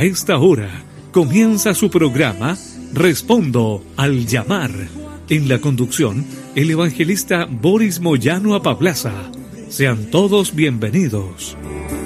A esta hora comienza su programa Respondo al Llamar. En la conducción, el evangelista Boris Moyano Apablaza. Sean todos bienvenidos.